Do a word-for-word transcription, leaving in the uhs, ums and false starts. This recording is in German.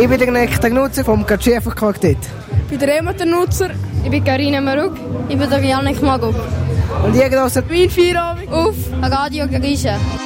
Ich bin der nächste Nutzer vom Schäferquartett. Ich bin der Ema, der Nutzer. Ich bin Carina Maruk. Ich bin der Janik Maguk. Und ihr hört Wien Feierabend auf Radio Garische.